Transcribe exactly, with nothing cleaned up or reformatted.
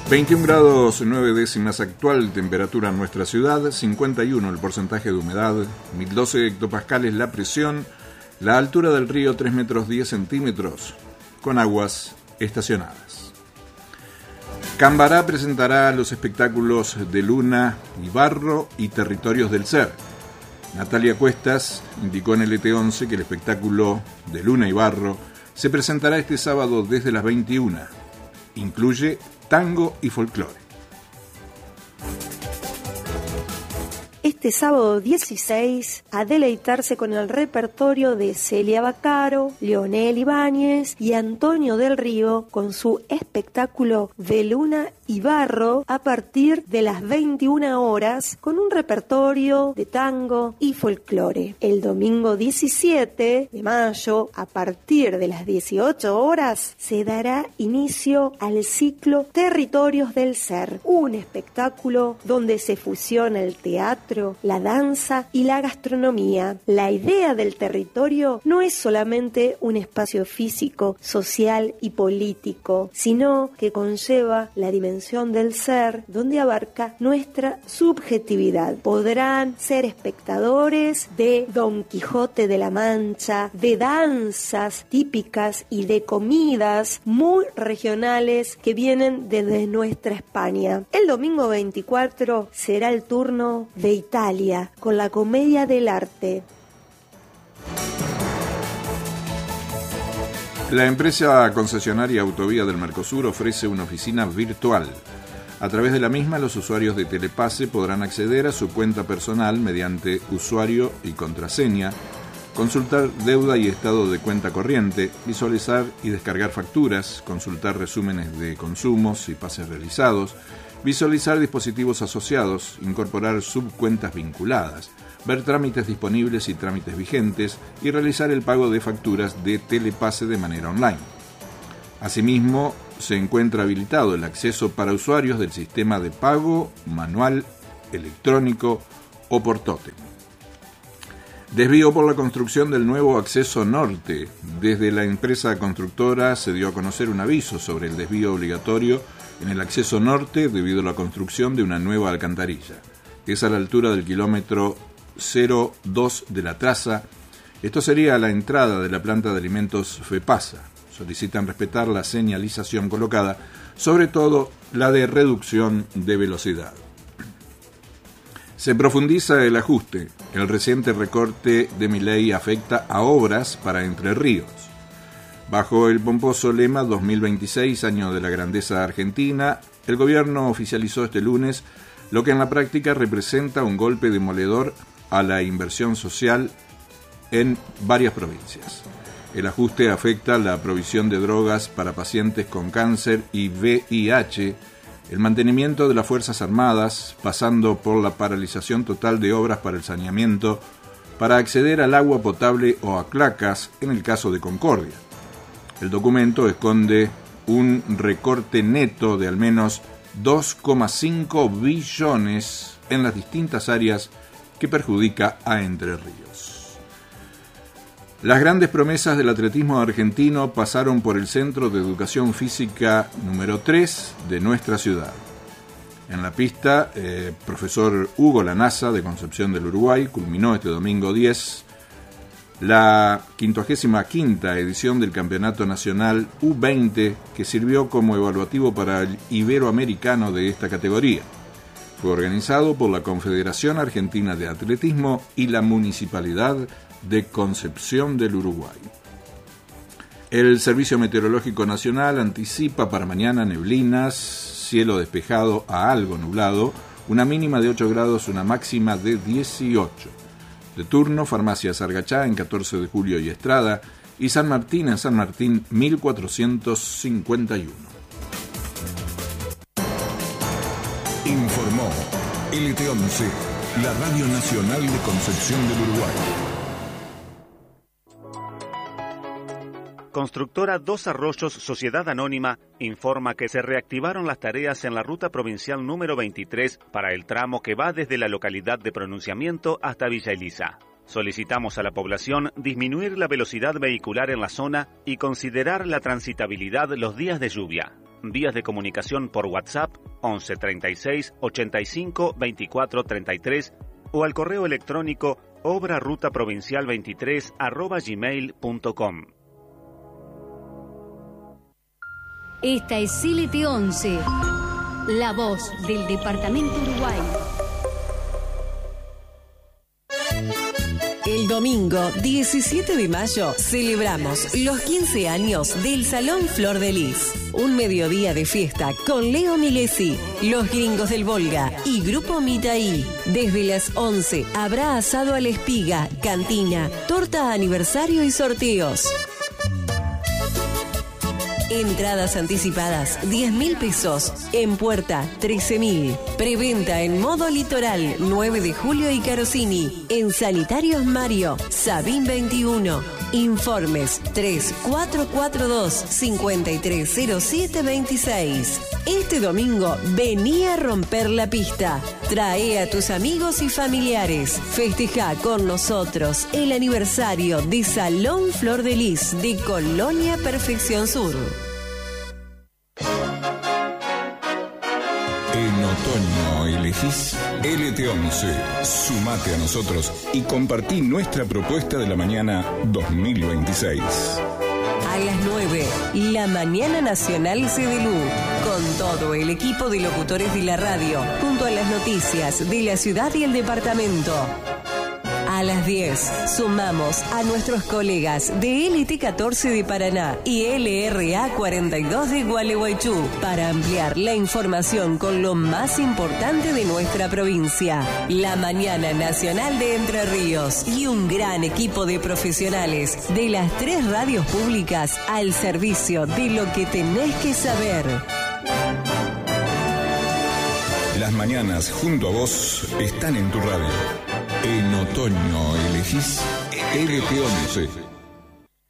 veintiún grados nueve décimas actual temperatura en nuestra ciudad, cincuenta y uno el porcentaje de humedad, mil doce hectopascales la presión, la altura del río tres metros diez centímetros, con aguas estacionadas. Cambará presentará los espectáculos de Luna y Barro y Territorios del Ser. Natalia Cuestas indicó en el E T once que el espectáculo de Luna y Barro se presentará este sábado desde las veintiuna. Incluye tango y folclore. Este sábado dieciséis, a deleitarse con el repertorio de Celia Baccaro, Leonel Ibáñez y Antonio del Río con su espectáculo de Luna y Barro a partir de las veintiuna horas con un repertorio de tango y folclore. El domingo diecisiete de mayo, a partir de las dieciocho horas, se dará inicio al ciclo Territorios del Ser, un espectáculo donde se fusiona el teatro, la danza y la gastronomía. La idea del territorio no es solamente un espacio físico, social y político, sino que conlleva la dimensión del ser, donde abarca nuestra subjetividad. Podrán ser espectadores de Don Quijote de la Mancha, de danzas típicas y de comidas muy regionales que vienen desde nuestra España. El domingo veinticuatro será el turno de Italia, con la Comedia del Arte. La empresa concesionaria Autovía del Mercosur ofrece una oficina virtual. A través de la misma, los usuarios de Telepase podrán acceder a su cuenta personal mediante usuario y contraseña, consultar deuda y estado de cuenta corriente, visualizar y descargar facturas, consultar resúmenes de consumos y pases realizados, visualizar dispositivos asociados, incorporar subcuentas vinculadas, ver trámites disponibles y trámites vigentes y realizar el pago de facturas de Telepase de manera online. Asimismo, se encuentra habilitado el acceso para usuarios del sistema de pago manual, electrónico o por tótem. Desvío por la construcción del nuevo acceso norte. Desde la empresa constructora se dio a conocer un aviso sobre el desvío obligatorio en el acceso norte debido a la construcción de una nueva alcantarilla. Es a la altura del kilómetro cero dos de la traza. Esto sería la entrada de la planta de alimentos FEPASA. Solicitan respetar la señalización colocada, sobre todo la de reducción de velocidad. Se profundiza el ajuste. El reciente recorte de Milei afecta a obras para Entre Ríos. Bajo el pomposo lema dos mil veintiséis, año de la grandeza argentina, el gobierno oficializó este lunes lo que en la práctica representa un golpe demoledor a la inversión social en varias provincias. El ajuste afecta la provisión de drogas para pacientes con cáncer y V I H, el mantenimiento de las Fuerzas Armadas, pasando por la paralización total de obras para el saneamiento, para acceder al agua potable o a cloacas en el caso de Concordia. El documento esconde un recorte neto de al menos dos coma cinco billones en las distintas áreas que perjudica a Entre Ríos. Las grandes promesas del atletismo argentino pasaron por el Centro de Educación Física número tres de nuestra ciudad. En la pista, eh, profesor Hugo Lanasa, de Concepción del Uruguay, culminó este domingo diez la quincuagésima quinta edición del Campeonato Nacional U veinte, que sirvió como evaluativo para el iberoamericano de esta categoría. Fue organizado por la Confederación Argentina de Atletismo y la Municipalidad de Concepción del Uruguay. El Servicio Meteorológico Nacional anticipa para mañana neblinas, cielo despejado a algo nublado, una mínima de ocho grados, una máxima de dieciocho. De turno, Farmacia Sargachá en catorce de julio y Estrada, y San Martín en San Martín mil cuatrocientos cincuenta y uno. Informó L T once, la Radio Nacional de Concepción del Uruguay. Constructora Dos Arroyos Sociedad Anónima informa que se reactivaron las tareas en la ruta provincial número veintitrés para el tramo que va desde la localidad de Pronunciamiento hasta Villa Elisa. Solicitamos a la población disminuir la velocidad vehicular en la zona y considerar la transitabilidad los días de lluvia. Vías de comunicación por WhatsApp once treinta y seis ochenta y cinco veinticuatro treinta y tres o al correo electrónico obra ruta provincial veintitrés arroba gmail punto com. Esta es C L T once, la voz del Departamento Uruguay. El domingo diecisiete de mayo celebramos los quince años del Salón Flor de Lis. Un mediodía de fiesta con Leo Milesi, Los Gringos del Volga y Grupo Mitaí. Desde las once habrá asado a la espiga, cantina, torta aniversario y sorteos. Entradas anticipadas, diez mil pesos. En puerta, trece mil. Preventa en modo litoral, nueve de julio y Carosini. En Sanitarios Mario, Sabín veintiuno. Informes tres cuatro cuatro dos, cinco tres cero siete veintiséis. Este domingo vení a romper la pista. Trae a tus amigos y familiares. Festeja con nosotros el aniversario de Salón Flor de Lis de Colonia Perfección Sur. En otoño elegís L T once. Sumate a nosotros y compartí nuestra propuesta de la mañana dos mil veintiséis. A las nueve, la Mañana Nacional Cedelú, con todo el equipo de locutores de la radio, junto a las noticias de la ciudad y el departamento. A las diez, sumamos a nuestros colegas de L T catorce de Paraná y L R A cuarenta y dos de Gualeguaychú para ampliar la información con lo más importante de nuestra provincia. La Mañana Nacional de Entre Ríos y un gran equipo de profesionales de las tres radios públicas al servicio de lo que tenés que saber. Las mañanas junto a vos están en tu radio. En otoño elegís L T once.